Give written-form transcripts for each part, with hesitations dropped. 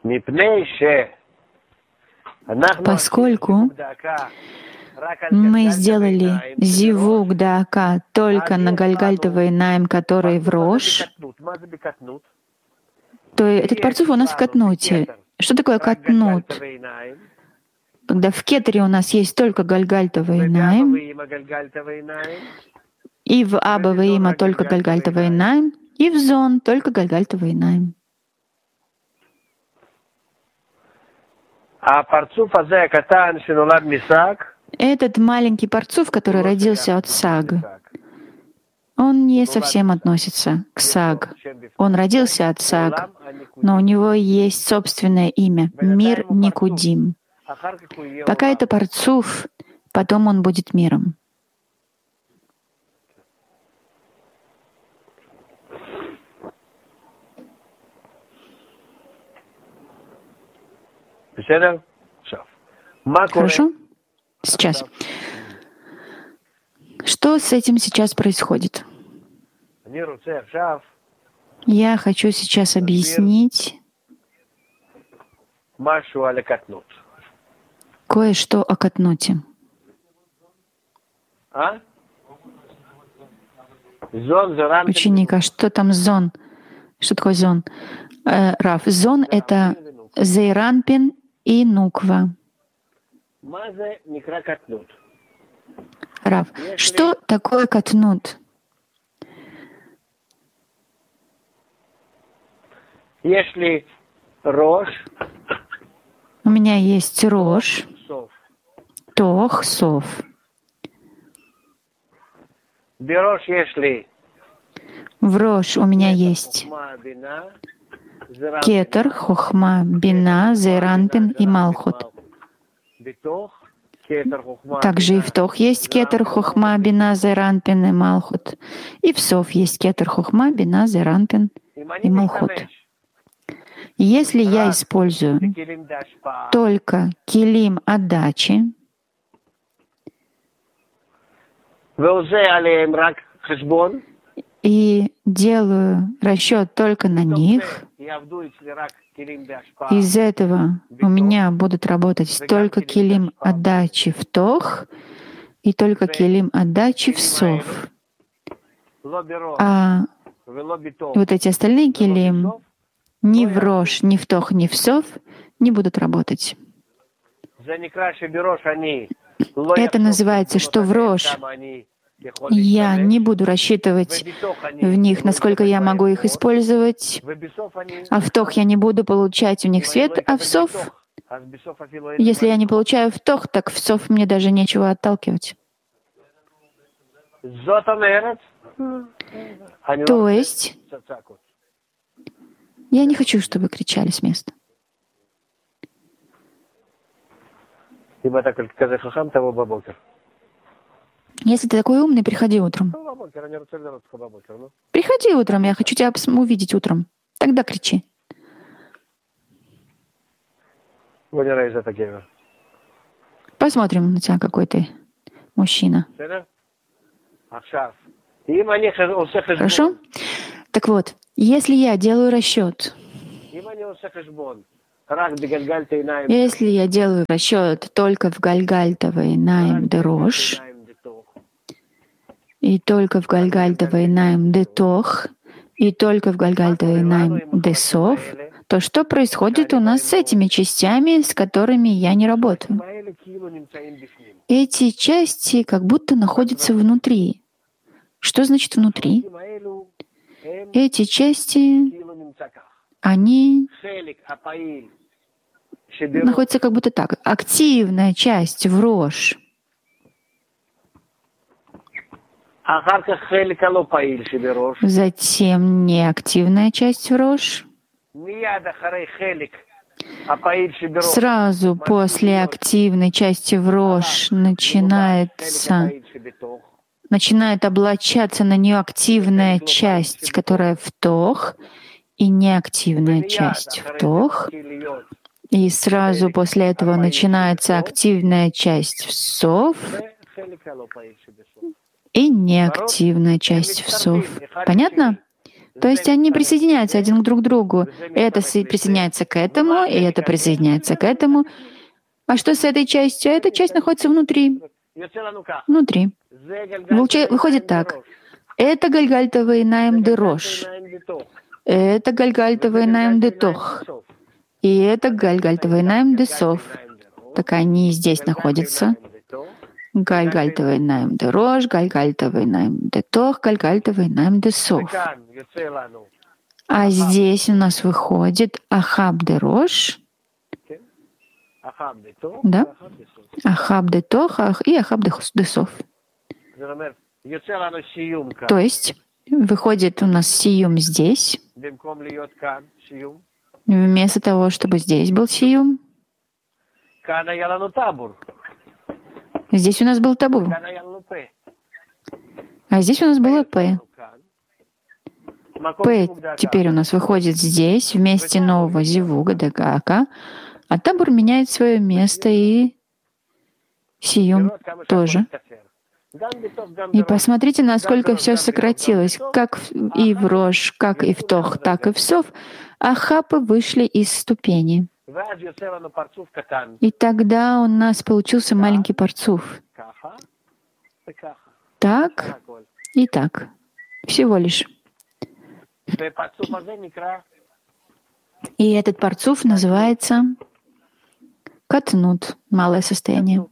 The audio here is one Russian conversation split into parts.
Поскольку мы сделали зивук даака только на гальгальтовый найм, который в рош, то этот парцуф у нас в катнуте. Что такое катнут? Когда в кетере у нас есть только гальгальтовый найм, и в аба ваима только гальгальтовый найм, и в зон только гальгальтовый найм. Этот маленький парцуф, который родился от саг, он не совсем относится к саг. Он родился от саг, но у него есть собственное имя — мир Никудим. Пока это парцуф, потом он будет миром. Хорошо? Сейчас. Что с этим сейчас происходит? Я хочу сейчас объяснить кое-что о катнуте. Ученик, а что там зон? Что такое зон? Рав, зон — это зейранпин и нуква. Рав, что такое катнут? Если рош, у меня есть рош, тох, сов. В рош у меня есть кетер, хохма, бина, зейранпин и малхут. Также и в тох есть кетер, хохма, бина, зейранпин и малхут. И в сов есть кетер, хохма, бина, зейранпин и малхут. Если я использую только килим отдачи и делаю расчет только на них, из этого у меня будут работать только килим отдачи в тох и только килим отдачи в сов. А вот эти остальные килим ни в рош, ни в тох, ни в сов не будут работать. Это называется, что в рош я не буду рассчитывать в них, насколько я могу их использовать, а в тох я не буду получать в них свет, а в сов, если я не получаю в тох, так в сов мне даже нечего отталкивать. То есть я не хочу, чтобы кричали с места. Если ты такой умный, приходи утром. Приходи утром, я хочу тебя увидеть утром. Тогда кричи. Посмотрим на тебя, какой ты мужчина. Хорошо? Так вот, если я делаю расчет, если я делаю расчет только в гальгальтовый найм де рош, и только в гальгальтовый найм де тох, и только в гальгальтовый найм де сов, то что происходит у нас с этими частями, с которыми я не работаю? Эти части как будто находятся внутри. Что значит внутри? Эти части, они находятся как будто так. Активная часть в рош. Затем неактивная часть в рош. Сразу после активной части в рош начинает облачаться на нее активная часть, которая в тох, и неактивная часть в тох. И сразу после этого начинается активная часть в сов и неактивная часть в сов. Понятно? То есть они присоединяются один к друг другу. Это присоединяется к этому, и это присоединяется к этому. А что с этой частью? Эта часть находится внутри. Внутри. Выходит так. Это Гальгальтовый Наим де Рош. Это Гальгальтовый Наим де Тох. И это Гальгальтовый Наим де Сов. Так они здесь находятся. Гальгальтовый Наим де Рош, Гальгальтовый Наим де Тох, Гальгальтовый Наим де Сов. А здесь у нас выходит Ахаб де Рош, да? Ахаб де Тох и Ахаб де Сов. То есть выходит у нас сиюм здесь, вместо того, чтобы здесь был сиюм. Здесь у нас был табур, а здесь у нас было П. П теперь у нас выходит здесь, вместе нового зивуга, дагака, а табур меняет свое место, и сиюм тоже. И посмотрите, насколько все сократилось. Как и в Рош, как и в Тох, так и в Сов, ахапы вышли из ступени. И тогда у нас получился маленький парцуф. Так и так. Всего лишь. И этот парцуф называется катнут, малое состояние.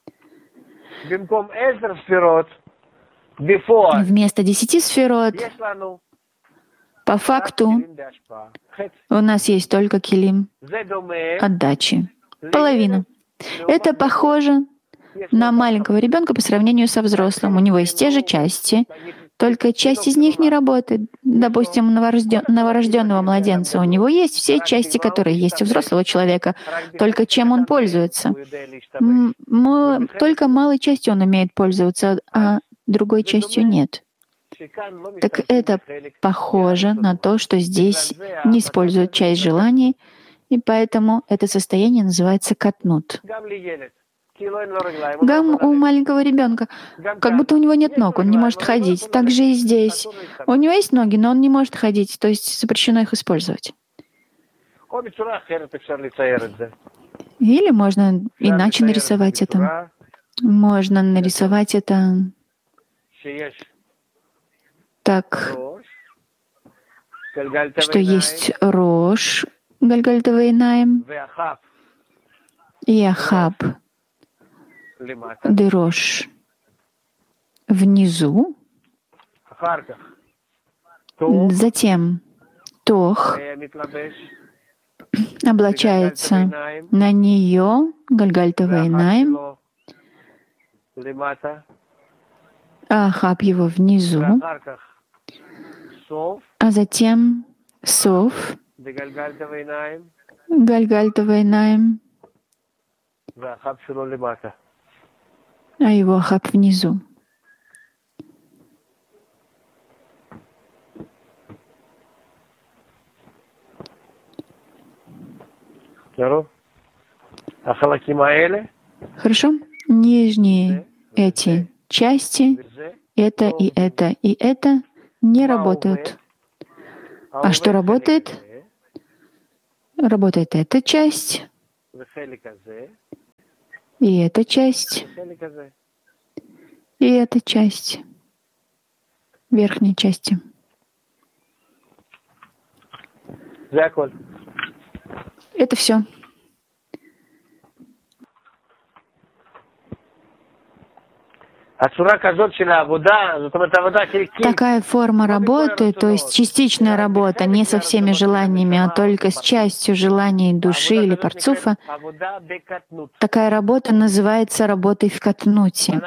Вместо 10 сферот по факту у нас есть только килим отдачи. Половина. Это похоже на маленького ребенка по сравнению со взрослым. У него есть те же части, только часть из них не работает. Допустим, у новорожденного младенца у него есть все части, которые есть у взрослого человека, только чем он пользуется. Только малой частью он умеет пользоваться, а другой частью нет. Так это похоже на то, что здесь не используют часть желаний, и поэтому это состояние называется катнут. Гам у маленького ребенка, как будто у него нет ног, он не может ходить. Так же и здесь. У него есть ноги, но он не может ходить, то есть запрещено их использовать. Или можно иначе нарисовать это. Можно нарисовать это так, что есть Рош, Гальгальтовый Наим, и Ахаб де Рош внизу, затем Тох облачается на нее, Гальгальтовый Наим, а Ахаб его внизу, а затем Сов, Гальгальтовый Наим, а его Ахаб внизу. Хорошо? Нижние эти части, это и это и это не работают. А что работает? Работает эта часть, и эта часть, и эта часть, верхней части. Это все. Такая форма работы, то есть частичная работа, не со всеми желаниями, а только с частью желаний души или парцуфа, такая работа называется работой в катнуте.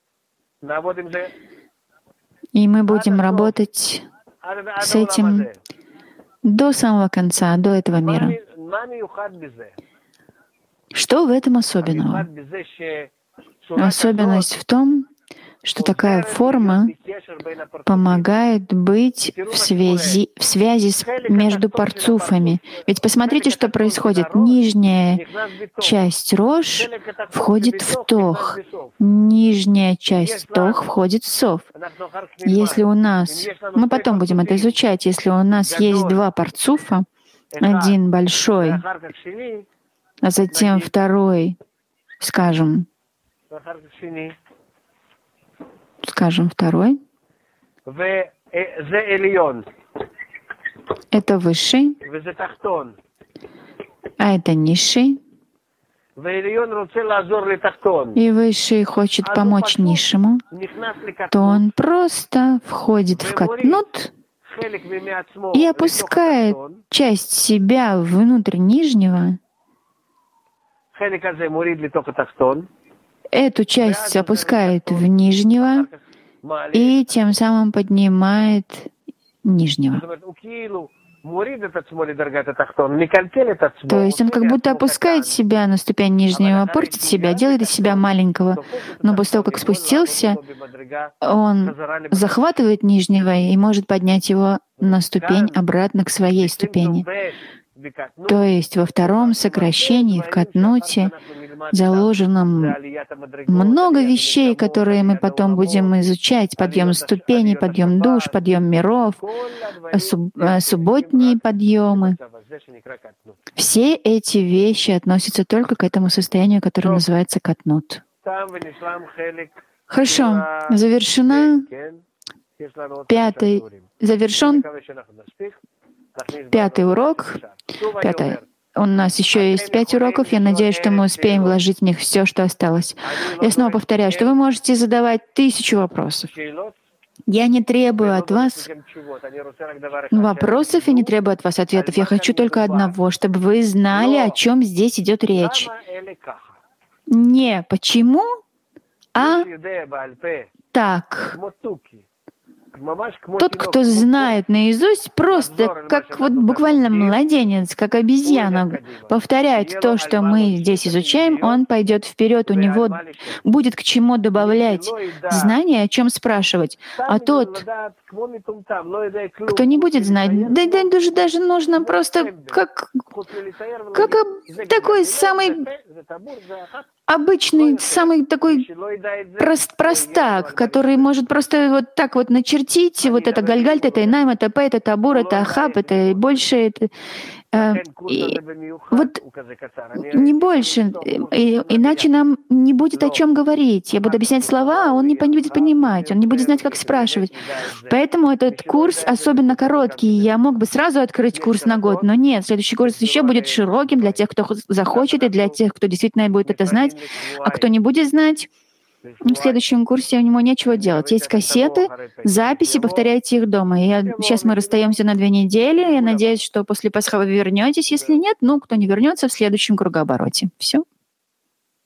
И мы будем работать с этим до самого конца, до этого мира. Что в этом особенного? Особенность в том, что такая форма помогает быть в связи между парцуфами. Ведь посмотрите, что происходит. Нижняя часть Рош входит в Тох. Нижняя часть Тох входит в Сов. Если у нас, мы потом будем это изучать, если у нас есть два парцуфа, один большой, а затем второй, скажем, второй, это высший, а это низший, и высший хочет помочь низшему, то он просто входит в катнут и опускает часть себя внутрь нижнего. Эту часть опускает в нижнего и тем самым поднимает нижнего. То есть он как будто опускает себя на ступень нижнего, портит себя, делает из себя маленького. Но после того, как спустился, он захватывает нижнего и может поднять его на ступень обратно к своей ступени. То есть во втором сокращении, в катнуте, заложено много вещей, которые мы потом будем изучать. Подъем ступеней, подъем душ, подъем миров, субботние подъемы. Все эти вещи относятся только к этому состоянию, которое называется катнут. Хорошо, завершен пятый урок. У нас еще есть 5 уроков. Я надеюсь, что мы успеем вложить в них все, что осталось. Я снова повторяю, что вы можете задавать 1000 вопросов. Я не требую от вас вопросов и не требую от вас ответов. Я хочу только одного, чтобы вы знали, о чем здесь идет речь. Не почему, а так. Тот, кто знает наизусть, просто как вот буквально младенец, как обезьяна, повторяет то, что мы здесь изучаем, он пойдет вперед, у него будет к чему добавлять знания, о чем спрашивать. А тот, кто не будет знать, даже нужно просто как такой самый обычный, самый такой простак, который может просто вот так вот начертить, вот это гальгальт, это инайм, это пэ, это табур, это ахаб, это больше, это... вот не больше, иначе нам не будет о чем говорить. Я буду объяснять слова, а он не будет понимать, он не будет знать, как спрашивать. Поэтому этот курс особенно короткий. Я мог бы сразу открыть курс на год, но нет, следующий курс еще будет широким для тех, кто захочет, и для тех, кто действительно будет это знать. А кто не будет знать, в следующем курсе у него нечего делать. Есть кассеты, записи, повторяйте их дома. Сейчас мы расстаемся на 2 недели. Я надеюсь, что после Пасха вы вернетесь. Если нет, кто не вернется в следующем кругообороте. Все.